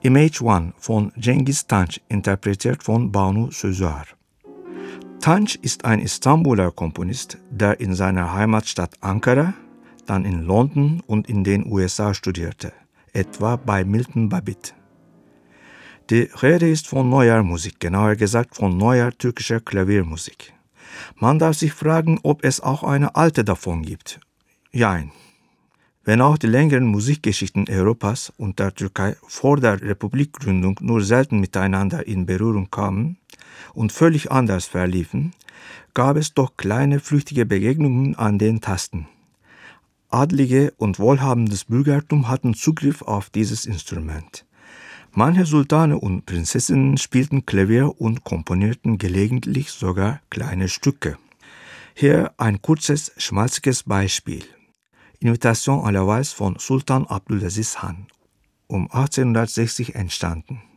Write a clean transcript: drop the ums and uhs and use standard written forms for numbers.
Image One von Cengiz Tanç, interpretiert von Banu Sözer. Tanç ist ein Istanbuler Komponist, der in seiner Heimatstadt Ankara, dann in London und in den USA studierte, etwa bei Milton Babbitt. Die Rede ist von neuer Musik, genauer gesagt von neuer türkischer Klaviermusik. Man darf sich fragen, ob es auch eine alte davon gibt. Jein. Wenn auch die längeren Musikgeschichten Europas und der Türkei vor der Republikgründung nur selten miteinander in Berührung kamen und völlig anders verliefen, gab es doch kleine flüchtige Begegnungen an den Tasten. Adlige und wohlhabendes Bürgertum hatten Zugriff auf dieses Instrument. Manche Sultane und Prinzessinnen spielten Klavier und komponierten gelegentlich sogar kleine Stücke. Hier ein kurzes, schmalziges Beispiel. Invitation à la Valse von Sultan Abdülaziz Han, um 1860 entstanden.